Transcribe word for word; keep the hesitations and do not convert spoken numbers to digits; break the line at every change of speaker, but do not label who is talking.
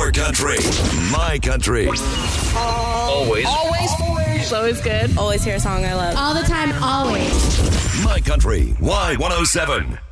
Your country, my country. Always.
Always. Always. Always good.
Always hear a song I love.
All the time, always.
My country, Y one oh seven.